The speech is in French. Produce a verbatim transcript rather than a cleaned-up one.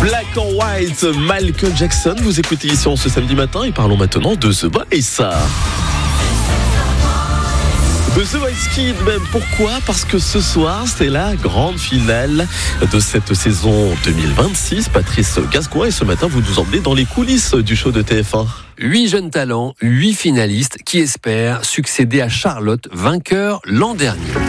Black or White, Michael Jackson. Vous écoutez ici en ce samedi matin et parlons maintenant de The Voice. De The Voice Kids même. Pourquoi ? Parce que ce soir, c'est la grande finale de cette saison deux mille vingt-six. Patrice Gascoigne, et ce matin, vous nous emmenez dans les coulisses du show de T F un. Huit jeunes talents, huit finalistes qui espèrent succéder à Charlotte, vainqueur l'an dernier.